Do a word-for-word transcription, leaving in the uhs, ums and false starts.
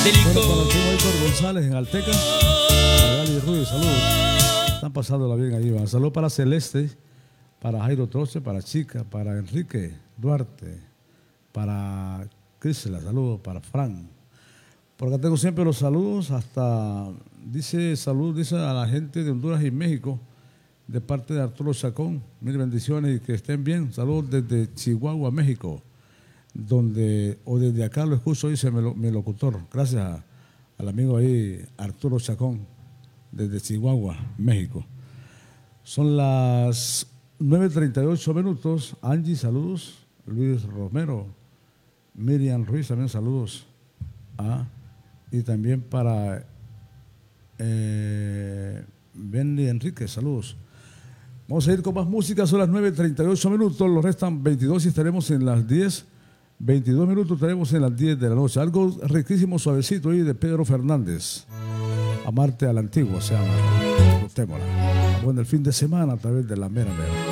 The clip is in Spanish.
de Bueno, para el licor. primo Héctor González en Alteca, para Gali Ruiz, saludos. Están pasándola bien ahí, va. Saludos para Celeste, para Jairo Troce, para Chica, para Enrique Duarte, para Crisla, saludos, para Fran. Por acá tengo siempre los saludos, hasta, dice, salud, dice a la gente de Honduras y México, de parte de Arturo Chacón. Mil bendiciones y que estén bien. Saludos desde Chihuahua, México, donde, o desde acá lo escucho, dice mi, mi locutor. Gracias a, al amigo ahí, Arturo Chacón, desde Chihuahua, México. Son las nueve treinta y ocho minutos. Angie, saludos. Luis Romero. Miriam Ruiz, también saludos. Ah, y también para eh, Benny Enrique, saludos. Vamos a ir con más música, son las nueve treinta y ocho minutos, los restan veintidós y estaremos en las diez, veintidós minutos estaremos en las diez de la noche. Algo riquísimo, suavecito ahí de Pedro Fernández. Amarte a la antigua, se llama. Gustémosla. Bueno, el fin de semana a través de la mera mera.